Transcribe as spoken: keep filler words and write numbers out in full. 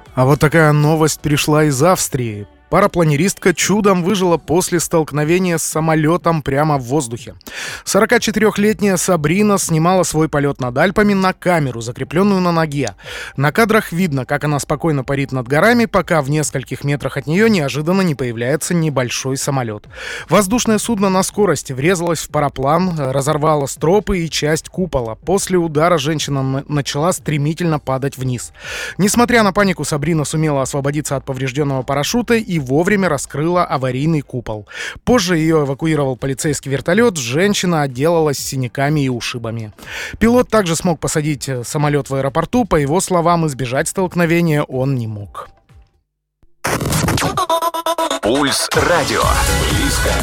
А вот такая новость пришла из Австрии. Парапланеристка чудом выжила после столкновения с самолетом прямо в воздухе. сорокачетырёхлетняя Сабрина снимала свой полет над Альпами на камеру, закрепленную на ноге. На кадрах видно, как она спокойно парит над горами, пока в нескольких метрах от нее неожиданно не появляется небольшой самолет. Воздушное судно на скорости врезалось в параплан, разорвало стропы и часть купола. После удара женщина начала стремительно падать вниз. Несмотря на панику, Сабрина сумела освободиться от поврежденного парашюта и вовремя раскрыла аварийный купол. Позже ее эвакуировал полицейский вертолет, женщина отделалась синяками и ушибами. Пилот также смог посадить самолет в аэропорту, по его словам, избежать столкновения он не мог. Пульс радио. Близко